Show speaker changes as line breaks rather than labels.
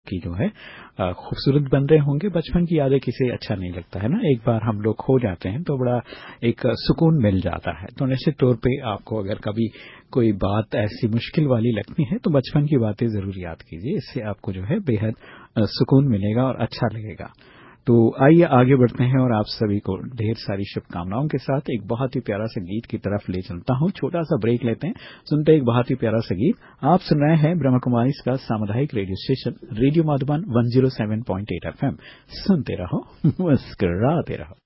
की जो है खूबसूरत बन रहे होंगे। बचपन की यादें किसे अच्छा नहीं लगता है ना, एक बार हम लोग खो जाते हैं तो बड़ा एक सुकून मिल जाता है। तो निश्चित तौर पे आपको अगर कभी कोई बात ऐसी मुश्किल वाली लगती है तो बचपन की बातें जरूर याद कीजिए, इससे आपको जो है बेहद सुकून मिलेगा और अच्छा लगेगा। तो आइए आगे बढ़ते हैं और आप सभी को ढेर सारी शुभकामनाओं के साथ एक बहुत ही प्यारा सा गीत की तरफ ले चलता हूं। छोटा सा ब्रेक लेते हैं, सुनते हैं एक बहुत ही प्यारा सा गीत। आप सुन रहे हैं ब्रह्म कुमारी का सामुदायिक radio station radio Madhuban 107.8 FM। सुनते रहो, मुस्कुराते रहो।